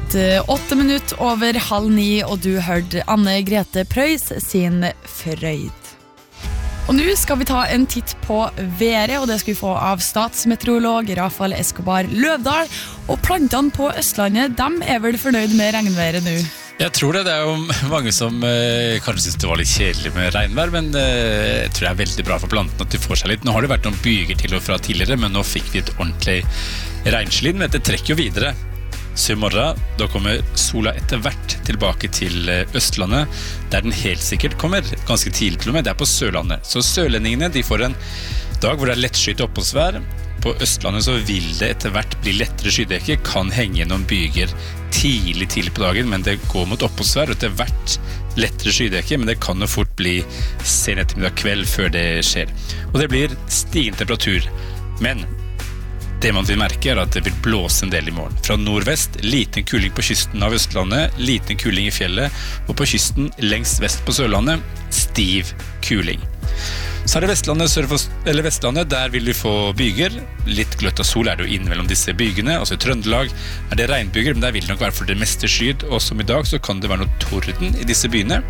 blitt 8 minutter over 8:30, og du hørte Anne Grete Preus sin Frøyd. Og nå skal vi ta en titt på været, og det skal vi få av statsmeteorolog Rafael Escobar Løvdahl. Og plantene på Østlandet, de vel fornøyd med regnværet nå? Jeg tror det er jo mange som kanskje synes det var litt kjedelig med regnvær, men jeg tror det er veldig bra for plantene at de får seg litt. Nå har det vært noen byger til og fra tidligere, men nå fikk vi et ordentlig regnslid, men dette trekker jo videre. Så i morgen, da kommer sola etter hvert tilbake til Østlandet, der den helt sikkert kommer ganske tidlig til og med, det er på Sørlandet. Så sørlendingene, de får en dag hvor det er lettskyet oppholdsvær. På Østlandet så vil det etter hvert bli lettere skydekke, kan henge gjennom byger tidlig på dagen, men det går mot oppholdsvær, og etter hvert lettere skydekke, men det kan jo fort bli sen ettermiddag kveld før det skjer. Og det blir stigende temperatur, men det man vil merke er at det vil blåse en del i morgen. Fra nordvest, liten kuling på kysten av Østlandet, liten kuling i fjellet, og på kysten lengst vest på Sørlandet, stiv kuling. Så er det Vestlandet, der vil vi få byger. Litt gløtt av sol er det jo innimellom disse bygene. Altså i Trøndelag er det regnbyger, men der vil det nok være for det meste skydd. Og som i dag så kan det være noe torden i disse bygene.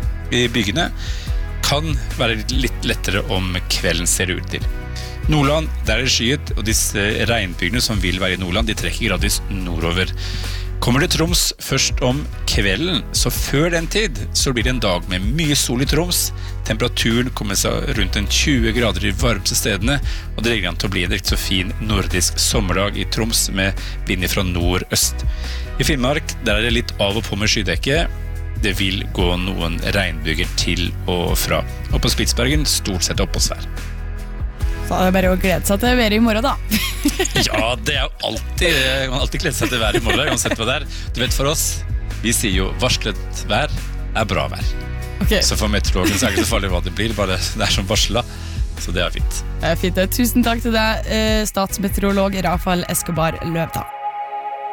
Kan være litt lettere om kvelden ser det ut til. Nordland, der er det skyet, og disse regnbygene som vil være i Nordland, de trekker gradvis nordover. Kommer det Troms først om kvelden, så før den tid så blir det en dag med mye sol i Troms. Temperaturen kommer seg rundt 20 grader i varmeste stedene, og det ligger an til å bli en riktig så fin nordisk sommerdag i Troms med vind fra nord-øst. I Finnmark, der er det litt av og på med skydekke. Det vil gå noen regnbyger til og fra. Og på Spitsbergen stort sett oppholdsvær. Så det er bare å glede seg til været i morgen da. Ja, det er jo man har alltid glede seg til været i morgen, uansett hva det er. Du vet, for oss, vi sier jo varslet vær er bra vær. Okay. Så for meteorologen så er det ikke så farlig hva det blir, bare det er som varslet, så det er fint. Det er fint. Tusen takk til deg, statsmeteorolog Rafael Escobar Løvdahl.